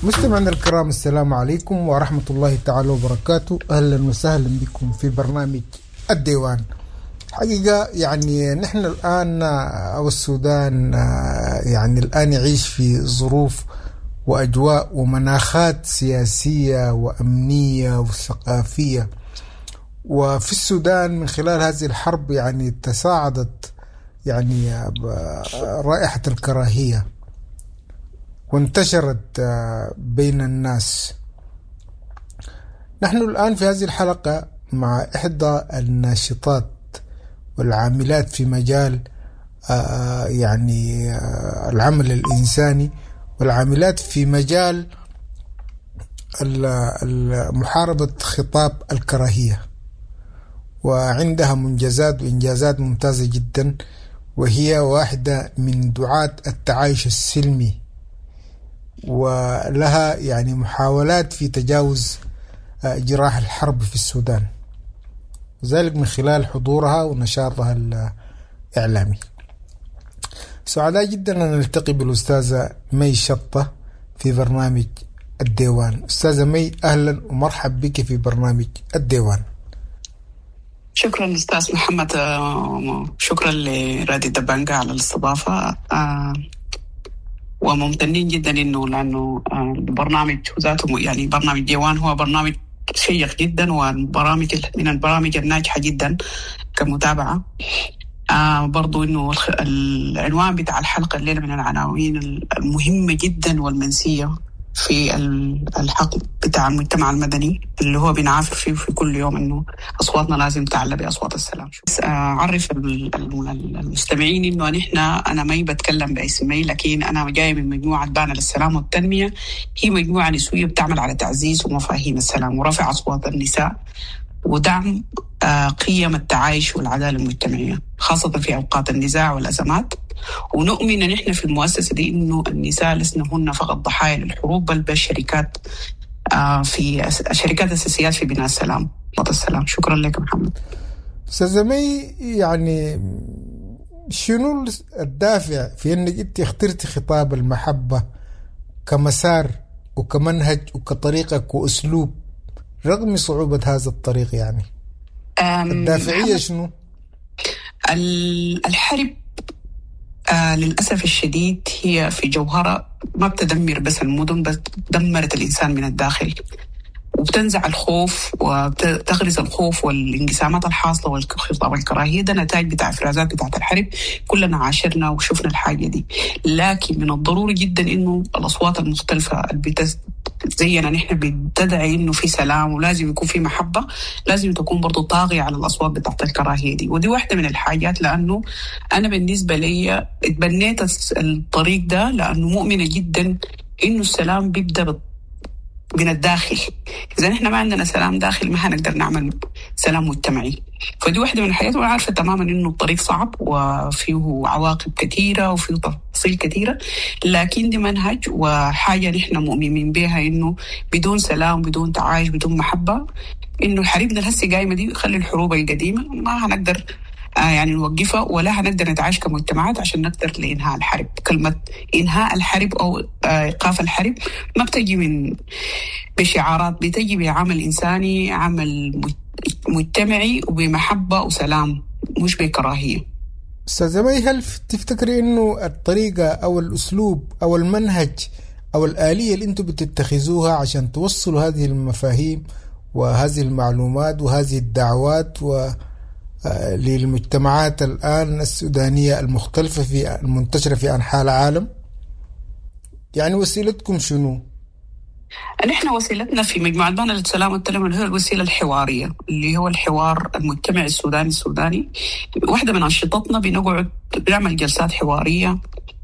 مستمعينا الكرام، السلام عليكم ورحمة الله تعالى وبركاته. أهلا وسهلا بكم في برنامج الديوان. حقيقة يعني نحن الآن أو السودان يعني الآن يعيش في ظروف وأجواء ومناخات سياسية وأمنية وثقافية. وفي السودان من خلال هذه الحرب يعني تصاعدت يعني رائحة الكراهية وانتشرت بين الناس. نحن الآن في هذه الحلقة مع إحدى الناشطات والعاملات في مجال يعني العمل الإنساني والعاملات في مجال محاربة خطاب الكراهية، وعندها منجزات وإنجازات ممتازة جدا، وهي واحدة من دعاة التعايش السلمي، ولها يعني محاولات في تجاوز جراح الحرب في السودان، ذلك من خلال حضورها ونشاطها الإعلامي. سعداء جدا أن نلتقي بالأستاذة مي شطة في برنامج الديوان. أستاذة مي، أهلا ومرحب بك في برنامج الديوان. شكرا أستاذ محمد، شكرا لرادي دبانجا على الاستضافة، وممتنين جدا لأنه البرنامج ذاته يعني برنامج ديوان هو برنامج شيق جدا، وبرامج من البرامج الناجحة جدا كمتابعة. برضو إنه العنوان بتاع الحلقة الليلة من العناوين المهمة جدا والمنسية في الحق بتاع المجتمع المدني اللي هو بنعافر فيه في كل يوم، إنه أصواتنا لازم تعلى بأصوات السلام. أعرف المستمعين إنه أنا ما بتكلم باسمي، لكن أنا جاي من مجموعة بانا للسلام والتنمية. هي مجموعة نسوية بتعمل على تعزيز ومفاهيم السلام ورفع أصوات النساء ودعم قيم التعايش والعدالة المجتمعية، خاصة في أوقات النزاع والأزمات. ونؤمن أن إحنا في المؤسسة دي إنه النساء لسنا هن فقط ضحايا للحروب، بل بالشركات في شركات أساسيات في بناء السلام والسلام. شكرا لك محمد. أستاذة مي، يعني شنو الدافع في أنك أنت اخترتي خطاب المحبة كمسار وكمنهج وكطريقة وأسلوب رغم صعوبة هذا الطريق؟ يعني الدافعية شنو؟ الحرب للأسف الشديد هي في جوهرة ما بتدمر بس المدن، بس دمرت الإنسان من الداخل، وبتنزع الخوف وتغرز الخوف والانقسامات الحاصلة والخطاب والكراهية. ده نتائج بتاع افرازات بتاعة الحرب، كلنا عاشرنا وشفنا الحاجة دي. لكن من الضروري جدا إنه الأصوات المختلفة زينا نحن بتدعي إنه في سلام ولازم يكون في محبة، لازم تكون برضو طاغية على الأصوات بتاعة الكراهية دي. ودي واحدة من الحاجات، لأنه أنا بالنسبة لي اتبنيت الطريق ده لأنه مؤمنة جدا إنه السلام بيبدأ من الداخل. إذا نحن ما عندنا سلام داخل ما هنقدر نعمل سلام مجتمعي. فدي واحدة من الحاجات، وأنا عارفة تماما إنه الطريق صعب وفيه عواقب كثيرة وفيه تفاصيل كثيرة، لكن دي منهج وحاجة نحن مؤمنين بها، إنه بدون سلام بدون تعايش بدون محبة، إنه حريبنا الهسي قايمة دي خلي الحروب القديمة ما هنقدر يعني نوقفها، ولا هنقدر نتعايش كمجتمعات عشان نقدر لإنهاء الحرب. كلمة إنهاء الحرب أو إيقاف الحرب ما بتجي من بشعارات، بتجي بعمل إنساني، عمل مجتمعي وبمحبة وسلام، مش بكراهية. أستاذة مي، هل تفتكري إنه الطريقة أو الأسلوب أو المنهج أو الآلية اللي أنتم بتتخذوها عشان توصلوا هذه المفاهيم وهذه المعلومات وهذه الدعوات للمجتمعات الآن السودانية المختلفة في المنتشرة في أنحاء العالم، يعني وسيلتكم شنو؟ نحن وسيلتنا في مجموعة بانا للسلام والتنمية هي الوسيلة الحوارية، اللي هو الحوار المجتمعي السوداني. واحدة من أنشطتنا بنقعد بنعمل جلسات حوارية،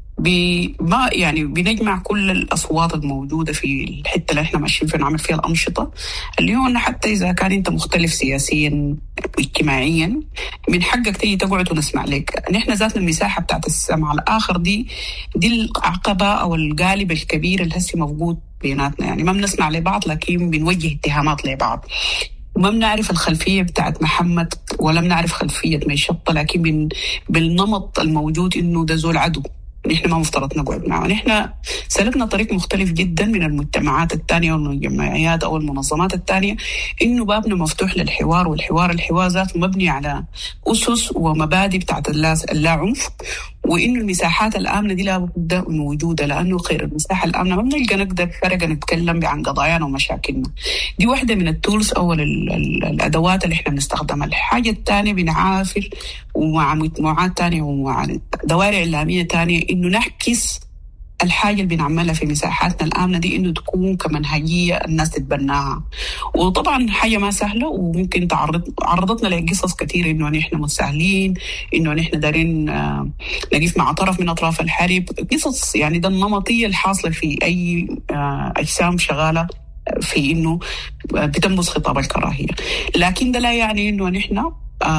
ما يعني بنجمع كل الأصوات الموجودة في الحتة اللي احنا ماشيين فيها، نعمل فيها الأنشطة، اللي هو أن حتى إذا كان أنت مختلف سياسيا اجتماعيا من حقك تيجي تقعد ونسمع لك. نحن ذاتنا المساحة بتاعت السمع الآخر دي العقبة أو القالب الكبير اللي هسي موجود بيناتنا. يعني ما بنسمع لبعض لكن بنوجه اتهامات لبعض، وما بنعرف الخلفية بتاعت محمد ولا بنعرف خلفية مي شطة، لكن بالنمط الموجود إنه ده زول عدو نحن ما مفترض نقعد معه. نحن سلكنا طريق مختلف جدا من المجتمعات الثانية والجمعيات أو المنظمات الثانية، إنه بابنا مفتوح للحوار، الحوار ذاته مبني على أسس ومبادئ بتاعت اللا عنف، وإنه المساحات الآمنة دي لابد من وجودها، لأنه خير المساحة الآمنة ما بنلقى نقدر فرقة نتكلم عن قضايانا ومشاكلنا. دي واحدة من التولز أو الأدوات اللي إحنا بنستخدمها. الحاجة الثانية بنعافر ومع مجموعات تانية ومع دوائر إعلامية تانية إنه نحكس الحاجة اللي بنعملها في مساحاتنا الآمنة دي، إنه تكون كمنهجية الناس تتبناها. وطبعا حاجة ما سهلة، وممكن عرضتنا لقصص كثير إنه نحن متساهلين، إنه نحن دارين نقف مع طرف من أطراف الحرب، قصص يعني ده النمطية الحاصلة في أي أجسام شغالة في إنه بتنبذ خطاب الكراهية. لكن ده لا يعني إنه نحن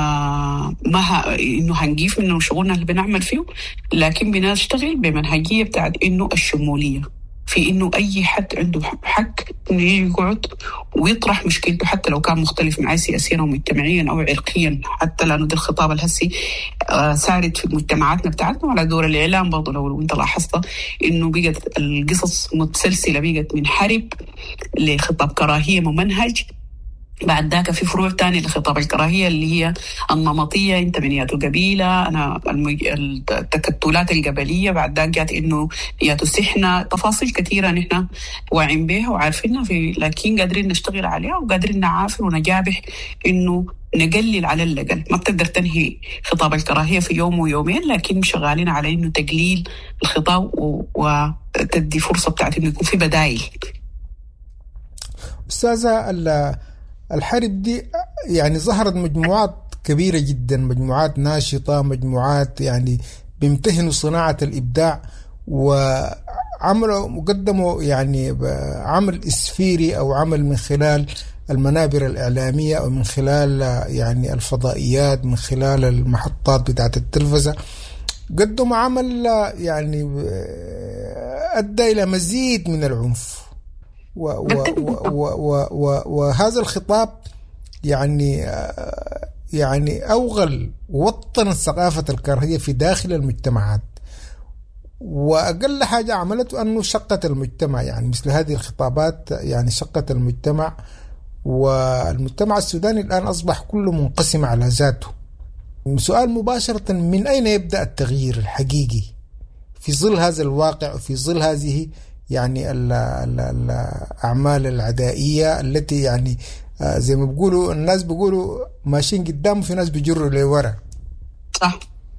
إنه هنجيف من شغلنا اللي بنعمل فيه، لكن بنشتغل بمنهجية بتاعت إنه الشمولية، في إنه أي حد عنده حق إنه يقعد ويطرح مشكلته، حتى لو كان مختلف معي سياسيا أو مجتمعيا أو عرقيا، حتى لأنه ده الخطاب الهسي سارد في مجتمعاتنا بتاعتنا. وعلى دور الإعلام برضو، لو أنت لاحظت إنه بقت القصص متسلسلة، بقت من حرب لخطاب كراهية ممنهج، بعد ذاك في فروع تانية لخطاب الكراهية اللي هي النمطية، انت من ياتو قبيلة، انا التكتلات القبلية، بعد ذاك جات انه ياتو سحنة، تفاصيل كثيرة نحن واعين بها وعارفينها، لكن قادرين نشتغل عليها وقادرين نعافر ونجابح انه نقلل على الأقل. ما بتقدر تنهي خطاب الكراهية في يوم ويومين، لكن شغالين على انه تقليل الخطاب وتدي فرصة بتاعت انه يكون في بدائل. أستاذة، الحرب دي يعني ظهرت مجموعات كبيرة جدا، مجموعات ناشطة، مجموعات يعني بيمتهنوا صناعة الإبداع، وعملوا مقدموا يعني عمل إسفيري أو عمل من خلال المنابر الإعلامية أو من خلال يعني الفضائيات، من خلال المحطات بتاعت التلفزة، قدموا عمل يعني أدى إلى مزيد من العنف. وهذا الخطاب يعني أوغل ووطن ثقافة الكراهية في داخل المجتمعات، وأقل حاجة عملته أنه شقت المجتمع. يعني مثل هذه الخطابات يعني شقت المجتمع، والمجتمع السوداني الآن أصبح كله منقسم على ذاته. سؤال مباشرة، من أين يبدأ التغيير الحقيقي في ظل هذا الواقع وفي ظل هذه يعني الأعمال العدائية التي يعني زي ما بيقولوا الناس بيقولوا ماشيين قدام وفي ناس بيجروا لورا؟ صح.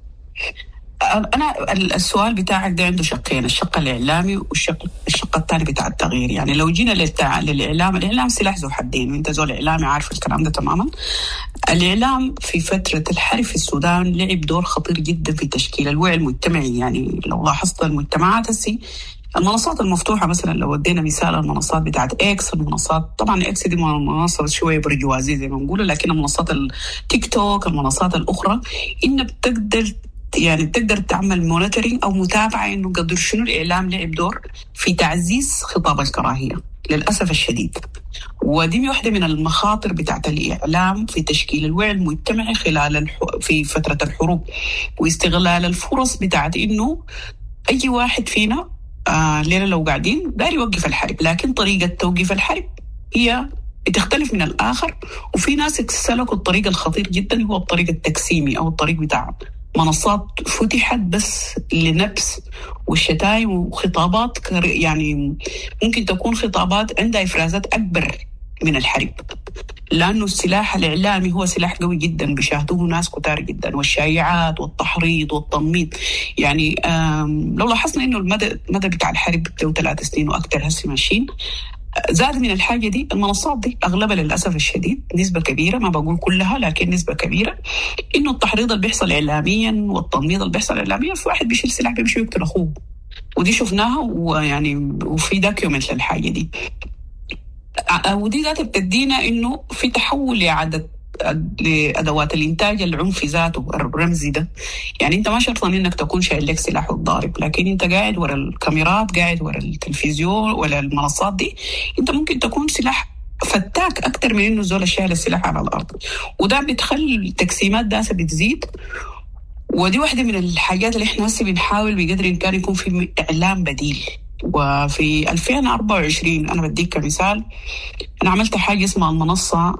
أنا السؤال بتاعك ده عنده شقين، الشق الإعلامي والشق الثاني بتاع التغيير. يعني لو جينا الإعلام سلاح ذو حدين، وانت زول إعلامي عارف الكلام ده تماما. الإعلام في فترة الحرب في السودان لعب دور خطير جدا في تشكيل الوعي المجتمعي. يعني لو لاحظت المجتمعات هسي المنصات المفتوحة، مثلا لو ودينا مثال المنصات بتاعت إكس، المنصات طبعا إكس دي منصة شوية برجوازية زي ما نقول، لكن المنصات التيك توك، المنصات الأخرى، إن بتقدر تعمل مونيتورينج أو متابعة إنه قدر شنو الإعلام لعب دور في تعزيز خطاب الكراهية للأسف الشديد. ودي واحدة من المخاطر بتاعت الإعلام في تشكيل الوعي المجتمعي في فترة الحروب، واستغلال الفرص بتاعت إنه أي واحد فينا ليلة لو قاعدين داير يوقف الحرب، لكن طريقة توقيف الحرب هي بتختلف من الآخر. وفي ناس سلكوا الطريق الخطير جدا، هو الطريق التقسيمي أو الطريق بتاع منصات فتحت بس لنبس والشتايم وخطابات، يعني ممكن تكون خطابات عندها إفرازات أكبر من الحرب، لأنه السلاح الإعلامي هو سلاح قوي جدا بيشاهدوه ناس كتار جدا، والشائعات والتحريض والتنميط. يعني لو لاحظنا إنه المدى بتاع الحرب له 3 سنين وأكثر هسي ماشيين، زاد من الحاجة دي المنصات دي أغلبها للأسف الشديد، نسبة كبيرة، ما بقول كلها لكن نسبة كبيرة، إنه التحريض اللي بيحصل إعلاميا والتنميط اللي بيحصل إعلاميا، في واحد بيشيل سلاح بيمشي يقتل أخوه، ودي شفناها، ويعني وفي داكيومنت للحاجة دي. ودي ذات بتدينا إنه في تحول لأدوات الإنتاج العنفي ذاته الرمزي ده. يعني أنت ما شرط إنك تكون شايل لك سلاح وتضارب، لكن أنت قاعد ورا الكاميرات، قاعد ورا التلفزيون ولا المنصات دي، أنت ممكن تكون سلاح فتاك أكتر من إنه زول شايل السلاح على الأرض. وده بتخلي التقسيمات داسة بتزيد، ودي واحدة من الحاجات اللي احنا هسه بنحاول بقدر الإمكان يكون في إعلام بديل. وفي 2024 أنا بديك كمثال، أنا عملت حاجة اسمها المنصة،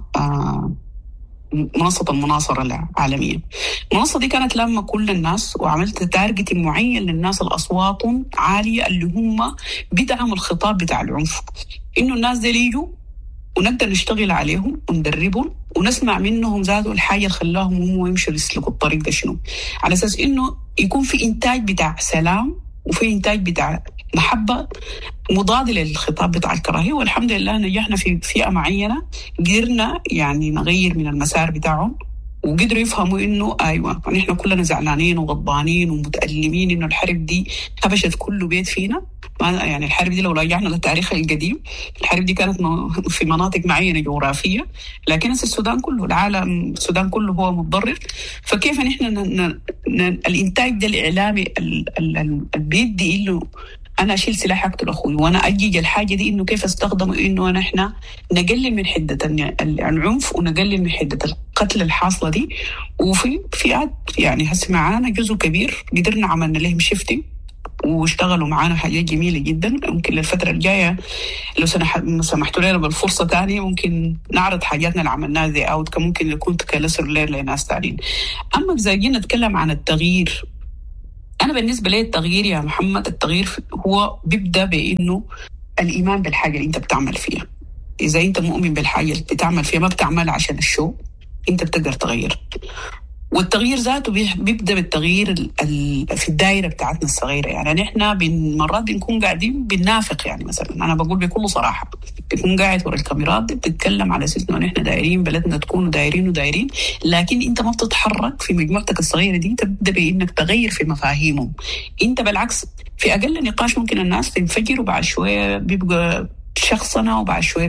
منصة المناصرة العالمية. المنصة دي كانت لما كل الناس، وعملت تارجتنج معين للناس الأصوات عالية اللي هم بدعموا الخطاب بتاع العنف، إنه الناس دي يجوا ونقدر نشتغل عليهم وندربهم ونسمع منهم ذاته الحاجة اللي خلاهم هم يمشوا يسلكوا الطريق ده شنو، على أساس إنه يكون في إنتاج بتاع سلام وفي إنتاج بتاع محبة مضاد للخطاب بتاع الكراهية. والحمد لله نجحنا في فئة معينة، قدرنا يعني نغير من المسار بتاعهم وقدروا يفهموا إنه أيوة نحن كلنا زعلانين وغضبانين ومتألمين إنه الحرب دي خبشت كل بيت فينا. يعني الحرب دي لو رجعنا للتاريخ القديم، الحرب دي كانت في مناطق معينة جغرافية، لكن السودان كله، العالم السودان كله هو متضرر. فكيف نحن الإنتاج ده الإعلامي بيدي إنه أنا أشيل سلاح أقتل أخوي، وأنا أجيج الحاجة دي إنه كيف أستخدمه إنه نحن نقلل من حدة العنف ونقلل من حدة القتل الحاصلة دي. وفي فئات يعني هسه معانا جزء كبير قدرنا عملنا لهم شيفتنج واشتغلوا معانا حاجات جميلة جدا. ممكن للفترة الجاية لو سمحتوا لنا بالفرصة تانية ممكن نعرض حاجاتنا اللي عملناها زي أوت، ممكن يكون تكالسر لير لناس تانيين. أما إذا جينا نتكلم عن التغيير، أنا بالنسبة لي التغيير يا محمد، التغيير هو بيبدأ بإنه الإيمان بالحاجة اللي أنت بتعمل فيها. إذا أنت مؤمن بالحاجة اللي بتعمل فيها، ما بتعمل عشان الشو، أنت بتقدر تغير. والتغيير ذاته بيبدأ بالتغيير في الدائرة بتاعتنا الصغيرة. يعني نحن مرات بنكون قاعدين بننافق، يعني مثلا أنا بقول بكل صراحة، بتكون قاعد ورا الكاميرات بتتكلم على أساس إنه نحن دايرين بلدنا تكون دايرين، لكن أنت ما بتتحرك في مجموعتك الصغيرة دي. تبدأ بإنك تغير في مفاهيمهم. أنت بالعكس في أقل نقاش ممكن الناس تنفجر، وبعد شوية بيبقى شخصنة، وبعد شوية